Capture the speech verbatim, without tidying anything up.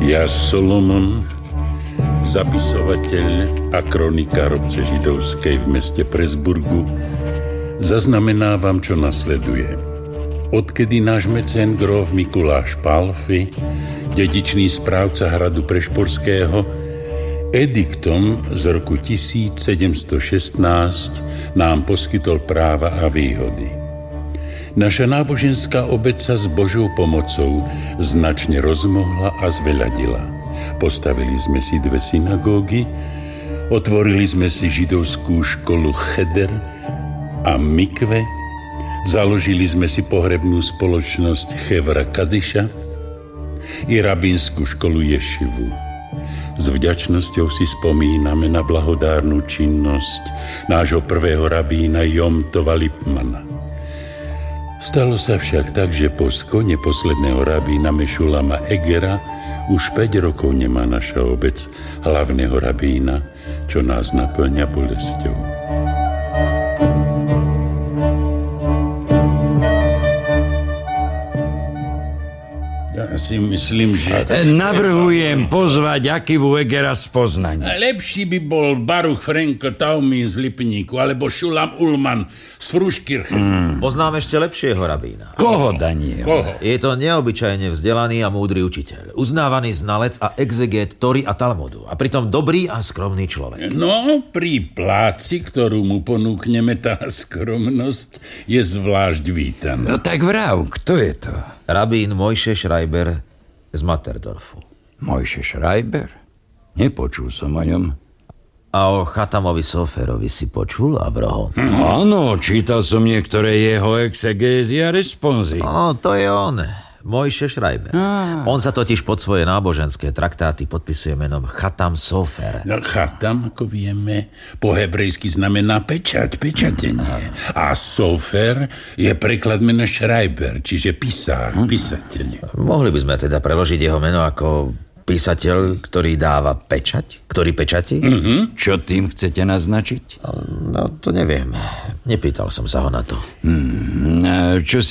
Ja Solomon, zapisovateľ a kronikár obce židovskej v meste Presburgu, zaznamenávam, čo nasleduje. Odkedy náš mecén gróf Mikuláš Pálfy, dedičný správca hradu Prešporského, ediktom z roku tisícsedemstošestnásť nám poskytol práva a výhody. Naša náboženská obec sa s Božou pomocou značne rozmohla a zveľadila. Postavili sme si dve synagógy, otvorili sme si židovskú školu Cheder a Mikve, založili sme si pohrebnú spoločnosť Chevra Kadiša i rabínsku školu Ješivu. S vďačnosťou si spomíname na blahodárnu činnosť nášho prvého rabína Jomtova Lipmana. Stalo sa však tak, že po skone posledného rabína Mešulama Egera už päť rokov nemá naša obec hlavného rabína, čo nás naplňa bolesťou. Ja si myslím, že... Navrhujem pozvať Akivu Egera z Poznania. Lepší by bol Baruch Frenkel Taumín z Lipníku, alebo Šulam Ulman z Fruškirche. Mm. Poznám ešte lepšieho rabína. Koho, Daniel? Koho? Je to neobyčajne vzdelaný a múdry učiteľ. Uznávaný znalec a exegét Tory a Talmudu. A pritom dobrý a skromný človek. No, pri pláci, ktorú mu ponúkneme, tá skromnosť je zvlášť vítaná. No tak vrav, kto je to? Rabín Mojše Schreiber z Matterdorfu. Mojše Schreiber? Nepočul som o ňom. A o Chatamovi Soferovi si počul, Avroho? Hm. Áno, čítal som niektoré jeho exegézy a responzy. No, to je on. Mojše Schreiber. Ah. On sa totiž pod svoje náboženské traktáty podpisuje menom Chatam Sofer. No, Chatam, ako vieme, po hebrejsky znamená pečať, pečatenie. A Sofer je preklad mena Schreiber, čiže písár, hm. písateľ. Mohli by sme teda preložiť jeho meno ako písateľ, ktorý dáva pečať? Ktorý pečatí? Mm-hmm. Čo tým chcete naznačiť? No, to neviem. Nepýtal som sa ho na to. Mm, čo